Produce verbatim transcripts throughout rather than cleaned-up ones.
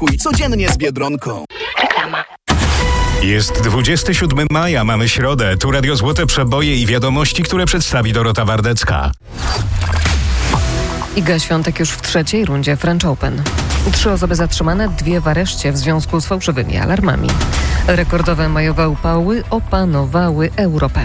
Smakuj codziennie z Biedronką. Reklama. Jest dwudziestego siódmego maja, mamy środę. Tu Radio Złote Przeboje i wiadomości, które przedstawi Dorota Wardecka. Iga Świątek już w trzeciej rundzie French Open. Trzy osoby zatrzymane, dwie w areszcie w związku z fałszywymi alarmami. Rekordowe majowe upały opanowały Europę.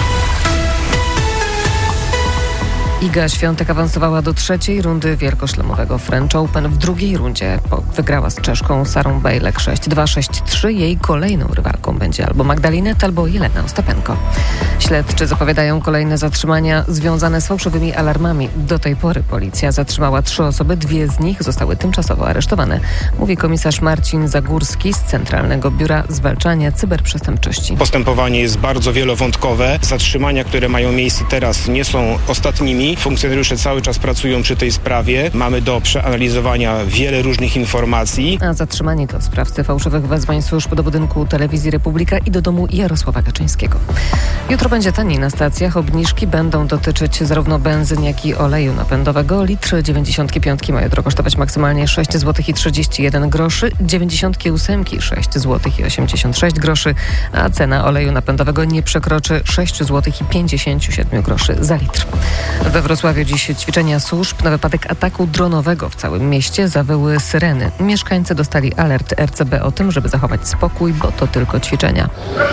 Iga Świątek awansowała do trzeciej rundy wielkoszlemowego French Open. W drugiej rundzie wygrała z Czeszką Sarą Bejlek sześć dwa sześć trzy. Jej kolejną rywalką będzie albo Magdalinet, albo Jelena Ostapenko. Śledczy zapowiadają kolejne zatrzymania związane z fałszywymi alarmami. Do tej pory policja zatrzymała trzy osoby, dwie z nich zostały tymczasowo aresztowane, mówi komisarz Marcin Zagórski z Centralnego Biura Zwalczania Cyberprzestępczości. Postępowanie jest bardzo wielowątkowe. Zatrzymania, które mają miejsce teraz, nie są ostatnimi. Funkcjonariusze cały czas pracują przy tej sprawie. Mamy do przeanalizowania wiele różnych informacji. A zatrzymani to sprawcy fałszywych wezwań służb do budynku Telewizji Republika i do domu Jarosława Kaczyńskiego. Jutro będzie taniej na stacjach. Obniżki będą dotyczyć zarówno benzyn, jak i oleju napędowego. Litr dziewięćdziesiątki piątki ma jutro kosztować maksymalnie sześć złotych i trzydzieści jeden groszy, dziewięćdziesiątki ósemki sześć złotych i osiemdziesiąt sześć groszy, a cena oleju napędowego nie przekroczy sześć złotych i pięćdziesiąt siedem groszy za litr. We Wrocławiu dziś ćwiczenia służb na wypadek ataku dronowego w całym mieście. Zawyły syreny. Mieszkańcy dostali alert R C B o tym, żeby zachować spokój, bo to tylko ćwiczenia.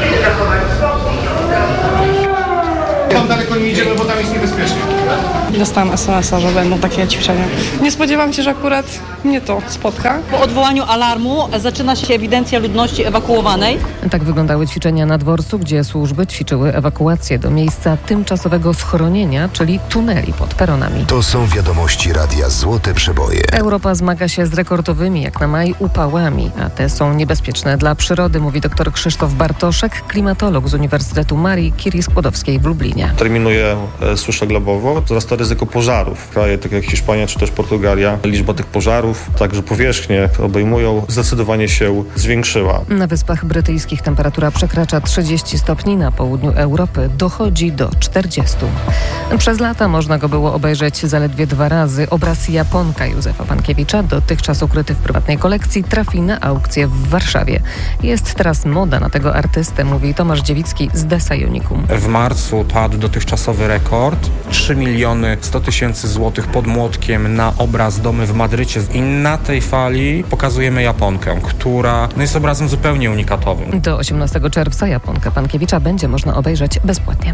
Tam daleko nie idziemy, bo tam jest niebezpiecznie. Dostałam es em es a, że będą takie ćwiczenia. Nie spodziewam się, że akurat mnie to spotka. Po odwołaniu alarmu zaczyna się ewidencja ludności ewakuowanej. Tak wyglądały ćwiczenia na dworcu, gdzie służby ćwiczyły ewakuację do miejsca tymczasowego schronienia, czyli tuneli pod peronami. To są wiadomości Radia Złote Przeboje. Europa zmaga się z rekordowymi, jak na maj, upałami, a te są niebezpieczne dla przyrody, mówi dr Krzysztof Bartoszek, klimatolog z Uniwersytetu Marii Curie Skłodowskiej w Lublinie. Terminuje suszę globową, wzrasta ryzyko pożarów. W krajach tak jak Hiszpania czy też Portugalia liczba tych pożarów, także powierzchnie obejmują, zdecydowanie się zwiększyła. Na Wyspach Brytyjskich temperatura przekracza trzydzieści stopni, na południu Europy dochodzi do czterdziestu. Przez lata można go było obejrzeć zaledwie dwa razy. Obraz Japonka Józefa Pankiewicza, dotychczas ukryty w prywatnej kolekcji, trafi na aukcję w Warszawie. Jest teraz moda na tego artystę, mówi Tomasz Dziewicki z Desa Unicum. W marcu padł dotychczasowy rekord. trzy miliony sto tysięcy złotych pod młotkiem na obraz Domy w Madrycie. I na tej fali pokazujemy Japonkę, która no jest obrazem zupełnie unikatowym. Do osiemnastego czerwca Japonkę Pankiewicza będzie można obejrzeć bezpłatnie.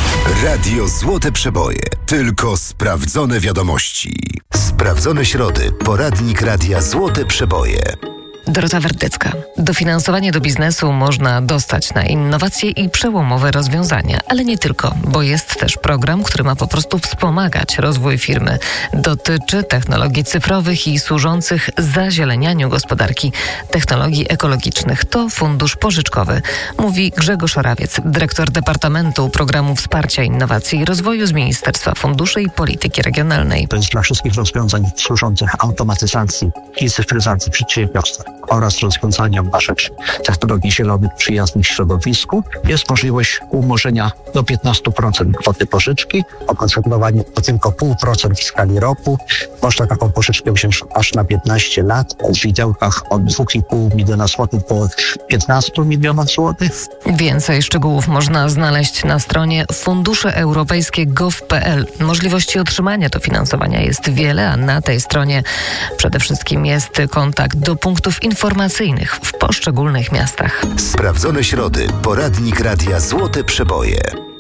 Radio Złote Przeboje. Tylko sprawdzone wiadomości. Sprawdzone środy. Poradnik Radia Złote Przeboje. Dorota Wardecka. Dofinansowanie do biznesu można dostać na innowacje i przełomowe rozwiązania, ale nie tylko, bo jest też program, który ma po prostu wspomagać rozwój firmy. Dotyczy technologii cyfrowych i służących zazielenianiu gospodarki, technologii ekologicznych. To fundusz pożyczkowy, mówi Grzegorz Orawiec, dyrektor Departamentu Programu Wsparcia Innowacji i Rozwoju z Ministerstwa Funduszy i Polityki Regionalnej. To jest dla wszystkich rozwiązań służących automatyzacji i cyfryzacji przedsiębiorstwa oraz rozwiązaniom na rzecz technologii zielonych przyjaznych środowisku. Jest możliwość umorzenia do piętnaście procent kwoty pożyczki, okoncentrowanie to tylko zero przecinek pięć procent w skali roku. Można taką pożyczkę wziąć aż na piętnaście lat, w widełkach od dwa i pół miliona złotych po piętnaście milionów złotych. Więcej szczegółów można znaleźć na stronie fundusze europejskie kropka gov kropka p l. Możliwości otrzymania dofinansowania jest wiele, a na tej stronie przede wszystkim jest kontakt do punktów informacyjnych w poszczególnych miastach. Sprawdzone środy. Poradnik Radia Złote Przeboje.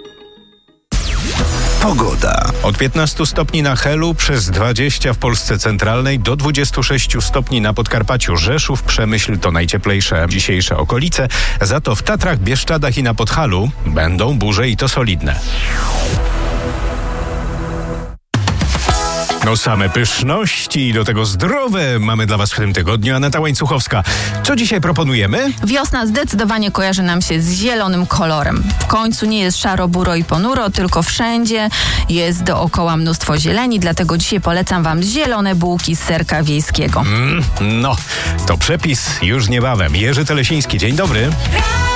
Pogoda. Od piętnastu stopni na Helu, przez dwadzieścia w Polsce centralnej, do dwudziestu sześciu stopni na Podkarpaciu. Rzeszów, Przemyśl to najcieplejsze dzisiejsze okolice. Za to w Tatrach, Bieszczadach i na Podhalu będą burze i to solidne. No same pyszności i do tego zdrowe mamy dla Was w tym tygodniu. Aneta Łańcuchowska. Co dzisiaj proponujemy? Wiosna zdecydowanie kojarzy nam się z zielonym kolorem. W końcu nie jest szaro, buro i ponuro, tylko wszędzie jest dookoła mnóstwo zieleni, dlatego dzisiaj polecam Wam zielone bułki z serka wiejskiego. Mm, no, to przepis już niebawem. Jerzy Telesiński, dzień dobry.